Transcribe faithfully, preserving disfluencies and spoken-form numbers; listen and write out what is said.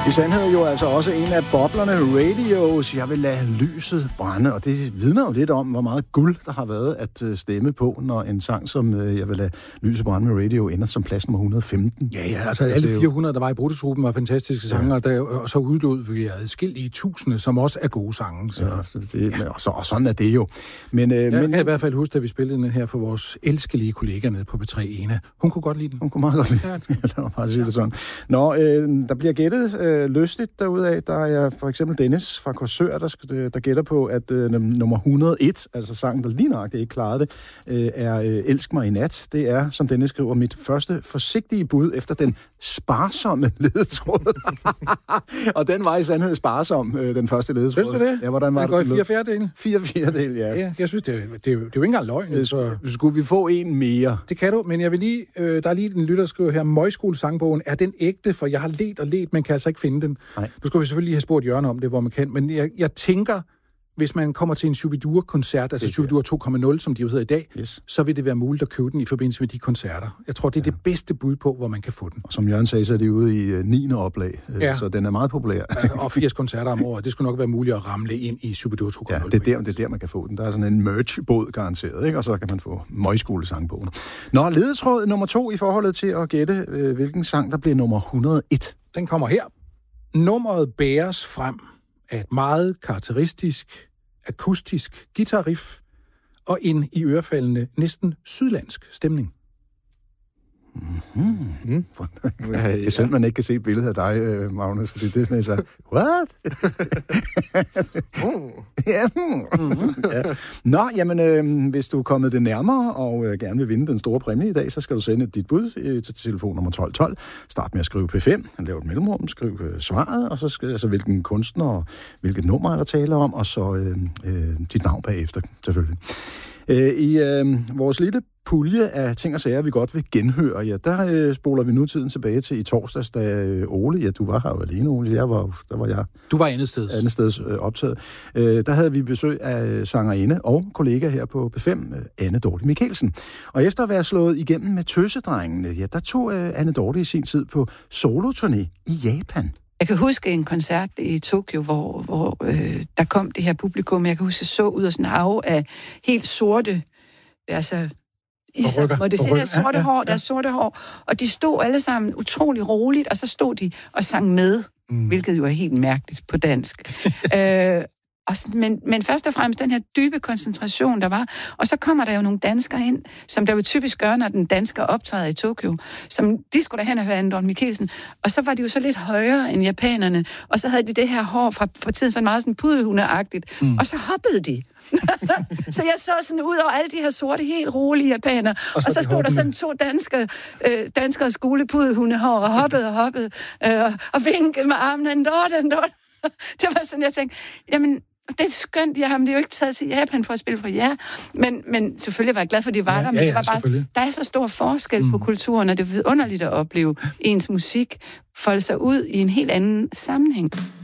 I sandhed jo altså også en af boblerne Radios. Jeg vil lade lyset brænde, og det vidner jo lidt om, hvor meget guld der har været at stemme på, når en sang som Jeg vil lade lyset brænde med Radio ender som plads nummer et hundrede og femten. Ja, ja, altså alle fire hundrede, der var i Bruttostruppen, var fantastiske sange, ja. og, der, og så uddød vi adskillige tusinde, som også er gode sange. Så. Ja, så det, og, så, og sådan er det jo. Men, øh, jeg men, kan i hvert fald huske, at vi spillede den her for vores elskelige kollega nede på B tre, Ena. Hun kunne godt lide den. Hun kunne meget godt lide den. Ja, det var bare at sige det sådan. Nå, øh, der bliver gættet øh, lystigt derudaf. Der er for eksempel Dennis fra Korsør, der, der gætter på, at øh, nummer et hundrede og et, altså sangen, der lige nøjagtigt ikke klarede det, øh, er øh, Elsk mig i nat. Det er, som Dennis skriver, mit første forsigtige bud efter den sparsomme ledetråd. Og den var i sandhed sparsom, øh, den første ledetråd. Synes du det? Ja, hvordan var det? Det går i fire fjerdedele. Fire fjerdedele, ja. Ja, jeg synes, det, det, det, det er jo ikke engang løgn. Øh, så... Skulle vi få en mere? Det kan du, men jeg vil lige, øh, der er lige en lytter, der skriver her, Møjskole-sangbogen, er den ægte? For jeg har let og let, men kan altså ikke finde den. Nej. Nu skal vi selvfølgelig lige have spurgt Jørgen om det, hvor man kan, men jeg, jeg tænker, hvis man kommer til en Shubidua-koncert, altså Shubidua to punkt nul, som de jo hedder i dag, yes. så vil det være muligt at købe den i forbindelse med de koncerter. Jeg tror, det er ja. det bedste bud på, hvor man kan få den. Og som Jørgen sagde, så er det ude i uh, niende oplag, ja. så den er meget populær. Ja, og firs koncerter om året. Det skulle nok være muligt at ramle ind i Shubidua to punkt nul. Ja, det er, der, det er der, man kan få den. Der er sådan en merch-båd garanteret, ikke? Og så kan man få Møjskole-sangbogen. Nå, ledetråd nummer to i forholdet til at gætte, øh, hvilken sang, der bliver nummer et hundrede og et. Den kommer her. Nummeret bæres frem af et meget karakteristisk akustisk guitarriff og en i ørefaldende næsten sydlandsk stemning. Mm-hmm. Mm. Det er synd, man ikke kan se et billede af dig, Magnus, fordi det er sådan, så what? ja. Mm-hmm. ja. Nå, jamen, øh, hvis du er kommet det nærmere og øh, gerne vil vinde den store præmie i dag, så skal du sende dit bud øh, til telefon nummer tolv tolv. Start med at skrive P fem, lav et mellemrum, skriv øh, svaret, og så skal altså hvilken kunstner og hvilket nummer er der taler om, og så øh, øh, dit navn bagefter, selvfølgelig. Øh, I øh, vores lille pulje af ting og sager, vi godt vil genhøre, ja, der øh, spoler vi nu tiden tilbage til i torsdags, da øh, Ole, ja, du var her jo alene, Ole, jeg var, der var jeg... Du var andet sted. Andet sted øh, optaget. Øh, der havde vi besøg af sangerinde og kollega her på P fem, øh, Anne Dorte Mikkelsen. Og efter at være slået igennem med Tøsedrengene, ja, der tog øh, Anne Dorte i sin tid på soloturné i Japan. Jeg kan huske en koncert i Tokyo, hvor, hvor øh, der kom det her publikum. Jeg kan huske, jeg så ud af sådan en hav af helt sorte, altså især, hvor det er sorte hår, der er sorte hår, og de stod alle sammen utrolig roligt, og så stod de og sang med, mm. hvilket jo er helt mærkeligt på dansk. øh, Og, men, men først og fremmest den her dybe koncentration, der var. Og så kommer der jo nogle danskere ind, som der jo typisk gør, når den dansker optræder i Tokyo. Som de skulle da hen og høre Anne Dorte Mikkelsen. Og så var de jo så lidt højere end japanerne. Og så havde de det her hår fra, fra tiden sådan meget sådan pudelhundeagtigt. Mm. Og så hoppede de. Så jeg så sådan ud over alle de her sorte, helt rolige japanere. Og så, og så stod der sådan to danskere, øh, danskere skulepudelhundehår og hoppede og hoppede. Øh, og vinkede med armen. Anne Dorte, Anne Dorte. Det var sådan, jeg tænkte, jamen, det er skønt, jeg har det er jo ikke taget til Japan for at spille for jer, men, men selvfølgelig var jeg glad for, at de var ja, der, men ja, ja, det var bare, der er så stor forskel mm. på kulturen, og det er vidunderligt at opleve ens musik folde sig ud i en helt anden sammenhæng.